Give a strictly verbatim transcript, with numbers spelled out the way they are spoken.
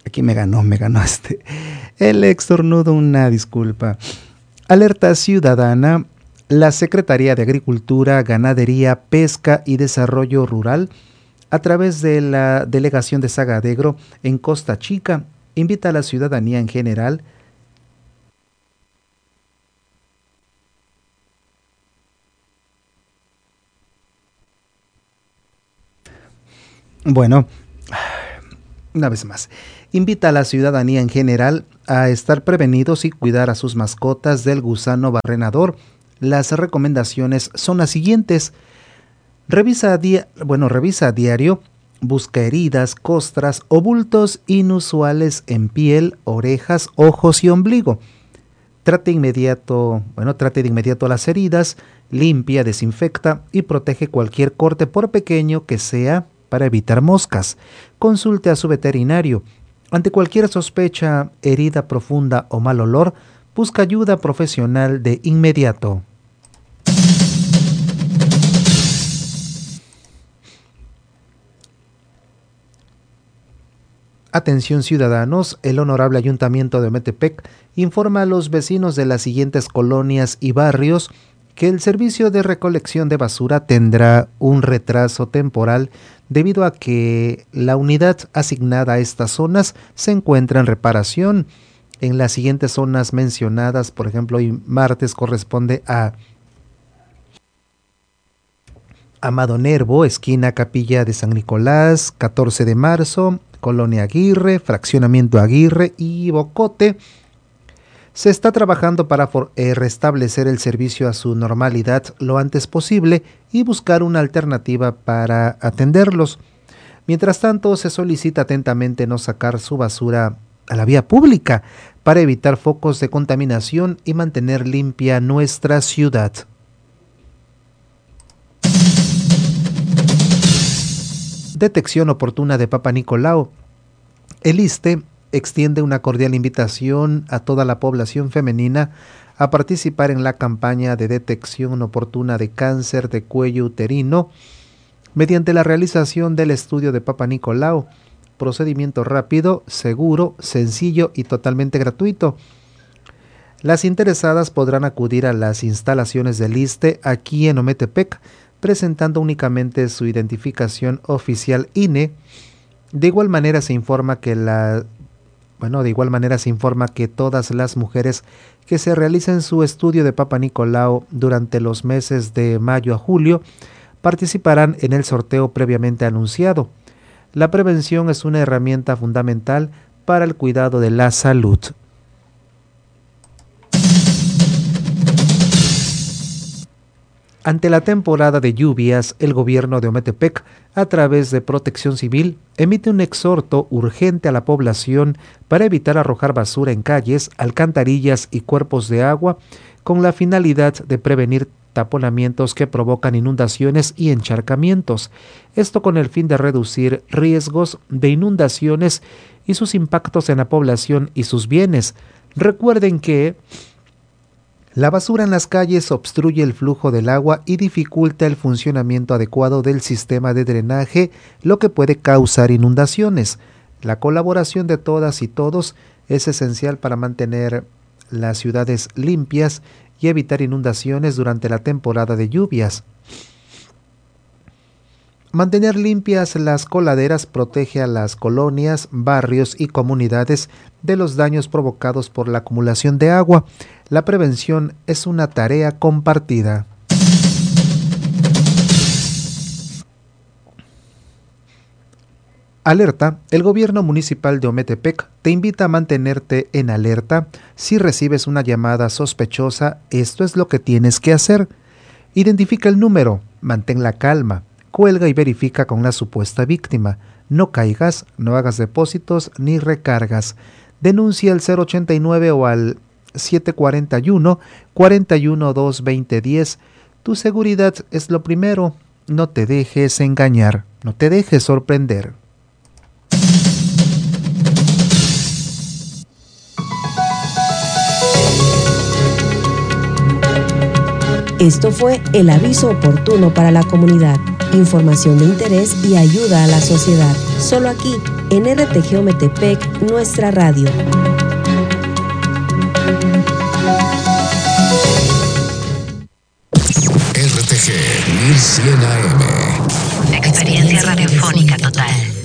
Aquí me ganó, me ganó este. El estornudo, una disculpa. Alerta ciudadana. La Secretaría de Agricultura, Ganadería, Pesca y Desarrollo Rural, a través de la Delegación de Sagadegro en Costa Chica, invita a la ciudadanía en general Bueno, una vez más, invita a la ciudadanía en general a estar prevenidos y cuidar a sus mascotas del gusano barrenador. Las recomendaciones son las siguientes. Revisa a, dia- bueno, revisa a diario, busca heridas, costras o bultos inusuales en piel, orejas, ojos y ombligo. Trate inmediato, bueno, trate de inmediato las heridas, limpia, desinfecta y protege cualquier corte por pequeño que sea para evitar moscas. Consulte a su veterinario. Ante cualquier sospecha, herida profunda o mal olor, busca ayuda profesional de inmediato. Atención ciudadanos, el Honorable Ayuntamiento de Ometepec informa a los vecinos de las siguientes colonias y barrios que el servicio de recolección de basura tendrá un retraso temporal debido a que la unidad asignada a estas zonas se encuentra en reparación. En las siguientes zonas mencionadas, por ejemplo, hoy martes corresponde a Amado Nervo, esquina Capilla de San Nicolás, catorce de marzo, Colonia Aguirre, Fraccionamiento Aguirre y Bocote. Se está trabajando para for- eh, restablecer el servicio a su normalidad lo antes posible y buscar una alternativa para atenderlos. Mientras tanto, se solicita atentamente no sacar su basura a la vía pública para evitar focos de contaminación y mantener limpia nuestra ciudad. Detección oportuna de Papa Nicolau. El ISSSTE extiende una cordial invitación a toda la población femenina a participar en la campaña de detección oportuna de cáncer de cuello uterino mediante la realización del estudio de Papa Nicolau, procedimiento rápido, seguro, sencillo y totalmente gratuito. Las interesadas podrán acudir a las instalaciones del ISSSTE aquí en Ometepec, presentando únicamente su identificación oficial I N E. De igual manera se informa que la Bueno, de igual manera se informa que todas las mujeres que se realicen su estudio de Papa Nicolau durante los meses de mayo a julio participarán en el sorteo previamente anunciado. La prevención es una herramienta fundamental para el cuidado de la salud. Ante la temporada de lluvias, el gobierno de Ometepec, a través de Protección Civil, emite un exhorto urgente a la población para evitar arrojar basura en calles, alcantarillas y cuerpos de agua, con la finalidad de prevenir taponamientos que provocan inundaciones y encharcamientos. Esto con el fin de reducir riesgos de inundaciones y sus impactos en la población y sus bienes. Recuerden que la basura en las calles obstruye el flujo del agua y dificulta el funcionamiento adecuado del sistema de drenaje, lo que puede causar inundaciones. La colaboración de todas y todos es esencial para mantener las ciudades limpias y evitar inundaciones durante la temporada de lluvias. Mantener limpias las coladeras protege a las colonias, barrios y comunidades de los daños provocados por la acumulación de agua. La prevención es una tarea compartida. Alerta, el gobierno municipal de Ometepec te invita a mantenerte en alerta. Si recibes una llamada sospechosa, esto es lo que tienes que hacer. Identifica el número, mantén la calma, cuelga y verifica con la supuesta víctima. No caigas, no hagas depósitos ni recargas. Denuncia al cero ochenta y nueve o al siete cuarenta y uno, cuarenta y uno, dos, veinte, diez. Tu seguridad es lo primero. No te dejes engañar, no te dejes sorprender. Esto fue el aviso oportuno para la comunidad. Información de interés y ayuda a la sociedad. Solo aquí, En R T G Ometepec, nuestra radio. R T G mil cien A M. Experiencia radiofónica total.